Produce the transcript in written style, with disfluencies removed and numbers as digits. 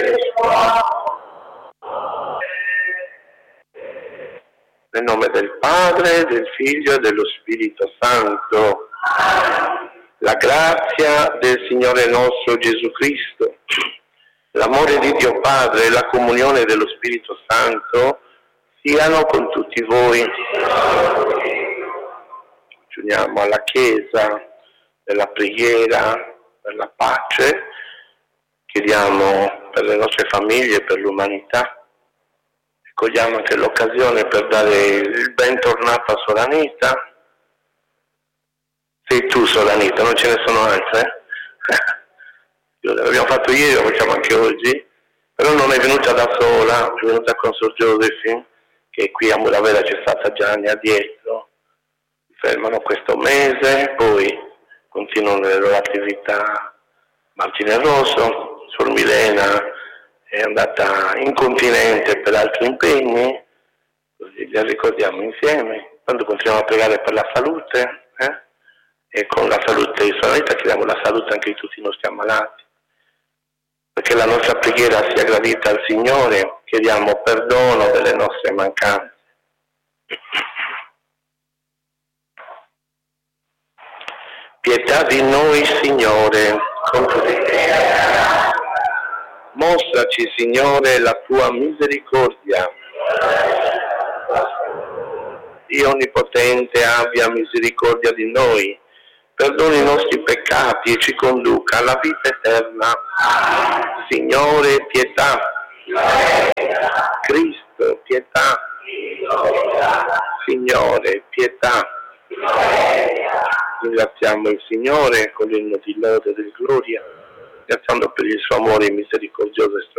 Nel nome del Padre, del Figlio e dello Spirito Santo. La grazia del Signore nostro Gesù Cristo, l'amore di Dio Padre e la comunione dello Spirito Santo siano con tutti voi. Ci uniamo alla Chiesa della preghiera, per la pace, chiediamo per le nostre famiglie e per l'umanità. Cogliamo anche l'occasione per dare il bentornato a Soranita. Sei tu Soranita, non ce ne sono altre? L'abbiamo fatto ieri, lo facciamo anche oggi, però non è venuta da sola, è venuta con Sor Josephine, che qui a Muravera c'è stata già anni addietro. Fermano questo mese, poi continuano le loro attività. Martine Rosso, Sor Milena è andata in continente per altri impegni, così li ricordiamo insieme. Quando continuiamo a pregare per la salute, e con la salute di Soranita chiediamo la salute anche di tutti i nostri ammalati, perché la nostra preghiera sia gradita al Signore, chiediamo perdono delle nostre mancanze. Pietà di noi, Signore, con tutti te. Mostraci, Signore, la tua misericordia. Dio Onnipotente abbia misericordia di noi, perdoni i nostri peccati e ci conduca alla vita eterna. Signore, pietà. Cristo, pietà. Signore, pietà. Ringraziamo il Signore con l'inno di lode e di gloria, ringraziando per il suo amore misericordioso e straordinario.